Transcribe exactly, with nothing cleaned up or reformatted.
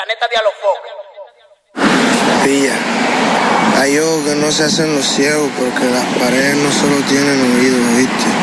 planeta Dialofoque. Pilla, hay ojos que no se hacen los ciegos porque las paredes no solo tienen oídos, ¿viste?